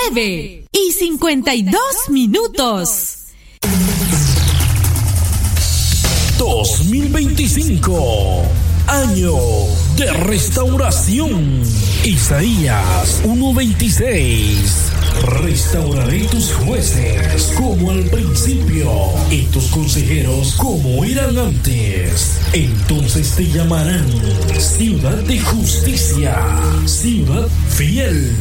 9:52. 2025, año de restauración. Isaías 1:26. Restauraré tus jueces como al principio y tus consejeros como eran antes. Entonces te llamarán ciudad de justicia, ciudad fiel.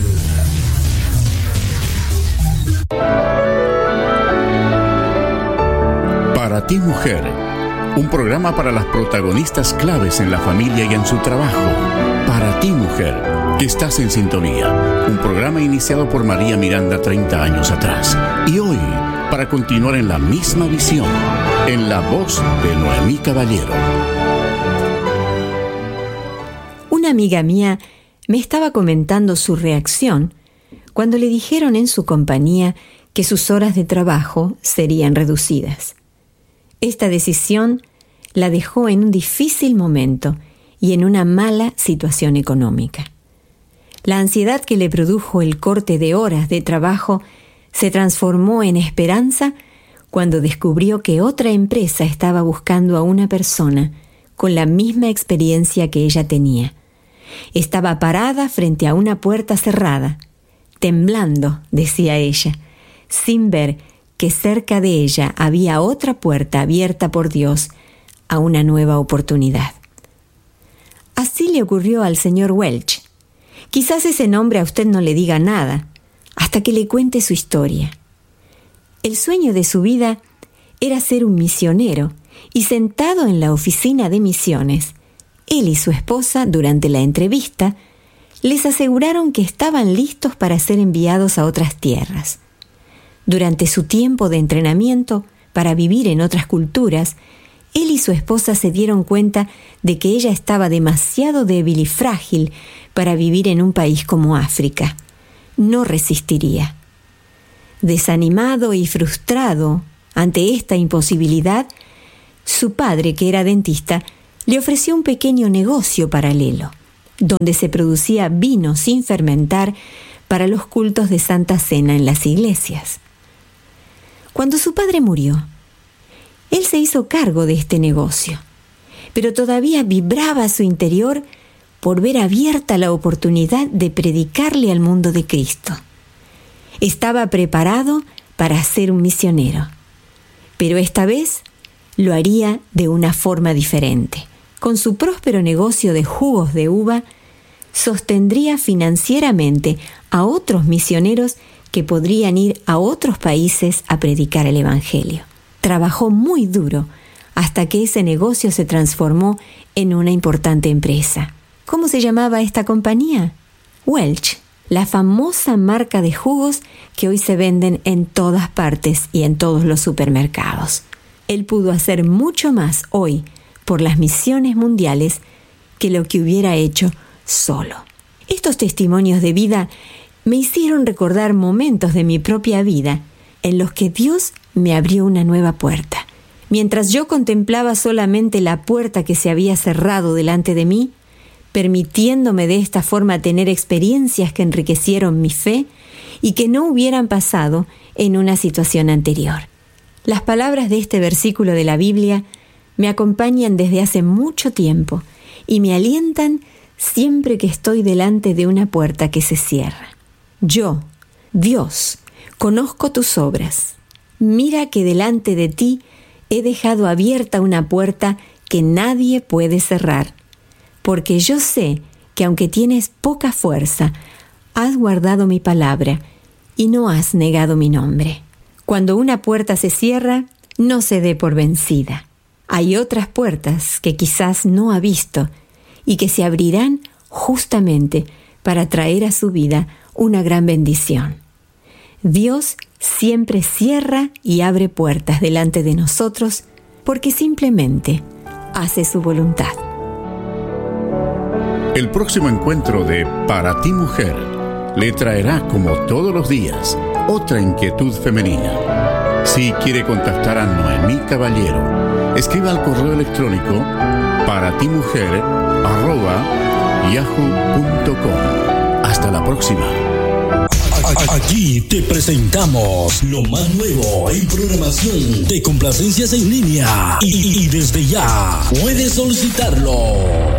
Para ti, mujer, un programa para las protagonistas claves en la familia y en su trabajo. Para ti, mujer, que estás en sintonía. Un programa iniciado por María Miranda 30 años atrás. Y hoy, para continuar en la misma visión, en la voz de Noemí Caballero. Una amiga mía me estaba comentando su reacción cuando le dijeron en su compañía que sus horas de trabajo serían reducidas. Esta decisión la dejó en un difícil momento y en una mala situación económica. La ansiedad que le produjo el corte de horas de trabajo se transformó en esperanza cuando descubrió que otra empresa estaba buscando a una persona con la misma experiencia que ella tenía. Estaba parada frente a una puerta cerrada, temblando, decía ella, sin ver que cerca de ella había otra puerta abierta por Dios a una nueva oportunidad. Así le ocurrió al señor Welch. Quizás ese nombre a usted no le diga nada, hasta que le cuente su historia. El sueño de su vida era ser un misionero, y sentado en la oficina de misiones, él y su esposa, durante la entrevista, les aseguraron que estaban listos para ser enviados a otras tierras. Durante su tiempo de entrenamiento para vivir en otras culturas, él y su esposa se dieron cuenta de que ella estaba demasiado débil y frágil para vivir en un país como África. No resistiría. Desanimado y frustrado ante esta imposibilidad, su padre, que era dentista, le ofreció un pequeño negocio paralelo, donde se producía vino sin fermentar para los cultos de Santa Cena en las iglesias. Cuando su padre murió, él se hizo cargo de este negocio, pero todavía vibraba a su interior por ver abierta la oportunidad de predicarle al mundo de Cristo. Estaba preparado para ser un misionero, pero esta vez lo haría de una forma diferente. Con su próspero negocio de jugos de uva, sostendría financieramente a otros misioneros que podrían ir a otros países a predicar el Evangelio. Trabajó muy duro hasta que ese negocio se transformó en una importante empresa. ¿Cómo se llamaba esta compañía? Welch, la famosa marca de jugos que hoy se venden en todas partes y en todos los supermercados. Él pudo hacer mucho más hoy por las misiones mundiales que lo que hubiera hecho solo. Estos testimonios de vida me hicieron recordar momentos de mi propia vida en los que Dios me abrió una nueva puerta. Mientras yo contemplaba solamente la puerta que se había cerrado delante de mí, permitiéndome de esta forma tener experiencias que enriquecieron mi fe y que no hubieran pasado en una situación anterior. Las palabras de este versículo de la Biblia me acompañan desde hace mucho tiempo y me alientan siempre que estoy delante de una puerta que se cierra. Yo, Dios, conozco tus obras. Mira que delante de ti he dejado abierta una puerta que nadie puede cerrar, porque yo sé que aunque tienes poca fuerza, has guardado mi palabra y no has negado mi nombre. Cuando una puerta se cierra, no se dé por vencida. Hay otras puertas que quizás no ha visto y que se abrirán justamente para traer a su vida una gran bendición. Dios siempre cierra y abre puertas delante de nosotros porque simplemente hace su voluntad. El próximo encuentro de Para ti, mujer, le traerá, como todos los días, otra inquietud femenina. Si quiere contactar a Noemí Caballero, escriba al correo electrónico paratimujer@yahoo.com. Hasta la próxima. Aquí te presentamos lo más nuevo en programación de complacencias en línea y desde ya puedes solicitarlo.